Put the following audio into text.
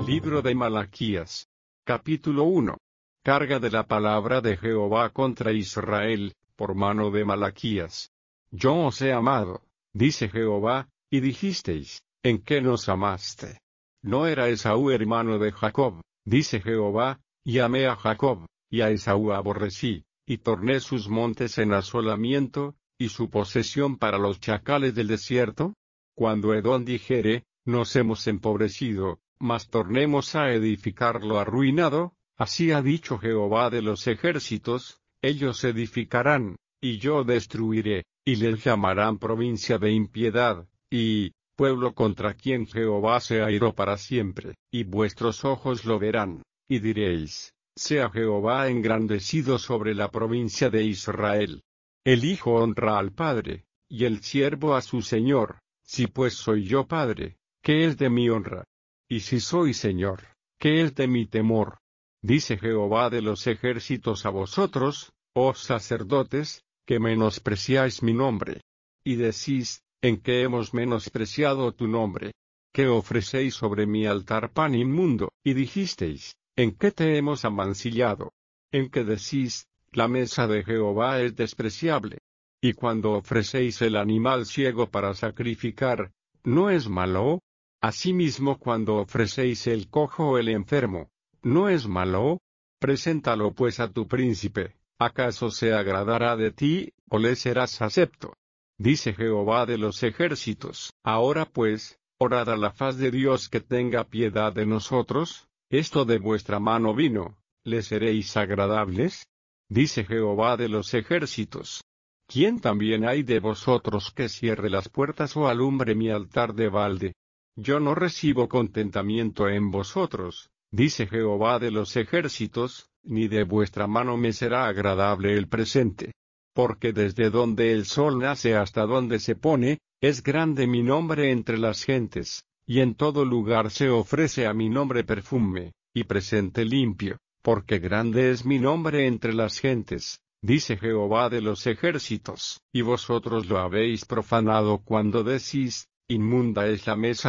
Libro de Malaquías. Capítulo 1. Carga de la palabra de Jehová contra Israel, por mano de Malaquías. Yo os he amado, dice Jehová, y dijisteis, ¿en qué nos amaste? ¿No era Esaú hermano de Jacob? Dice Jehová, y amé a Jacob, y a Esaú aborrecí, y torné sus montes en asolamiento, y su posesión para los chacales del desierto. Cuando Edom dijere, nos hemos empobrecido, mas tornemos a edificar lo arruinado, así ha dicho Jehová de los ejércitos, ellos edificarán, y yo destruiré, y les llamarán provincia de impiedad, y pueblo contra quien Jehová se airó para siempre, y vuestros ojos lo verán, y diréis, sea Jehová engrandecido sobre la provincia de Israel. El hijo honra al padre, y el siervo a su señor. Si pues soy yo padre, ¿qué es de mi honra? Y si soy señor, ¿qué es de mi temor? Dice Jehová de los ejércitos a vosotros, oh sacerdotes, que menospreciáis mi nombre. Y decís, ¿en qué hemos menospreciado tu nombre? Que ofrecéis sobre mi altar pan inmundo, y dijisteis, ¿en qué te hemos amancillado? En que decís, la mesa de Jehová es despreciable. Y cuando ofrecéis el animal ciego para sacrificar, ¿no es malo? Asimismo cuando ofrecéis el cojo o el enfermo, ¿no es malo? Preséntalo pues a tu príncipe, ¿acaso se agradará de ti, o le serás acepto? Dice Jehová de los ejércitos. Ahora pues, orad a la faz de Dios que tenga piedad de nosotros, esto de vuestra mano vino, ¿le seréis agradables? Dice Jehová de los ejércitos. ¿Quién también hay de vosotros que cierre las puertas o alumbre mi altar de balde? Yo no recibo contentamiento en vosotros, dice Jehová de los ejércitos, ni de vuestra mano me será agradable el presente. Porque desde donde el sol nace hasta donde se pone, es grande mi nombre entre las gentes, y en todo lugar se ofrece a mi nombre perfume, y presente limpio, porque grande es mi nombre entre las gentes. Dice Jehová de los ejércitos, y vosotros lo habéis profanado cuando decís, inmunda es la mesa